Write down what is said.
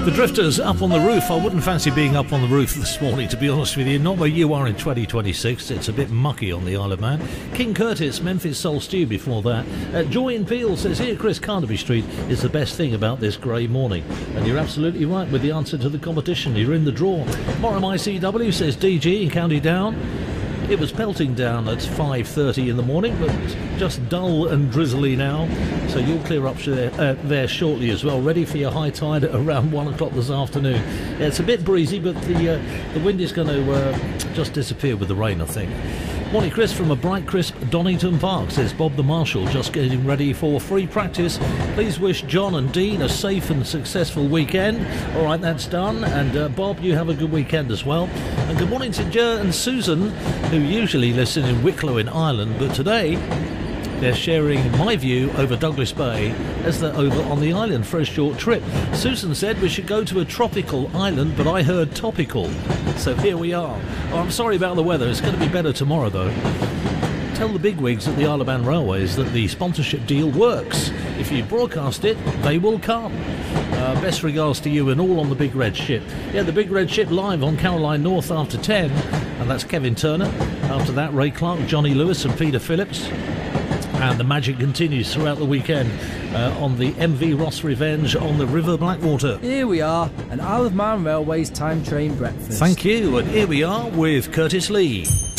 The Drifters up on the roof. I wouldn't fancy being up on the roof this morning, to be honest with you. Not where you are in 2026. It's a bit mucky on the Isle of Man. King Curtis, Memphis Soul Stew before that. Joy in Peel says, here, Chris, Carnaby Street is the best thing about this grey morning. And you're absolutely right with the answer to the competition. You're in the draw. Moram ICW says, DG in County Down. It was pelting down at 5:30 in the morning, but it's just dull and drizzly now. So you'll clear up there shortly as well, ready for your high tide at around 1 o'clock this afternoon. Yeah, it's a bit breezy, but the wind is going to just disappear with the rain, I think. Morning, Chris, from a bright, crisp Donington Park, says Bob the Marshal, just getting ready for free practice. Please wish John and Dean a safe and successful weekend. All right, that's done. And Bob, you have a good weekend as well. And good morning to Jer and Susan, who usually listen in Wicklow in Ireland, but today they're sharing my view over Douglas Bay as they're over on the island for a short trip. Susan said we should go to a tropical island, but I heard topical. So here we are. Oh, I'm sorry about the weather. It's going to be better tomorrow, though. Tell the bigwigs at the Isle of Man Railways that the sponsorship deal works. If you broadcast it, they will come. Best regards to you and all on the Big Red Ship. Yeah, the Big Red Ship live on Caroline North after 10. And that's Kevin Turner. After that, Ray Clark, Johnny Lewis and Peter Phillips. And the magic continues throughout the weekend on the MV Ross Revenge on the River Blackwater. Here we are, an Isle of Man Railways time train breakfast. Thank you, and here we are with Curtis Lee.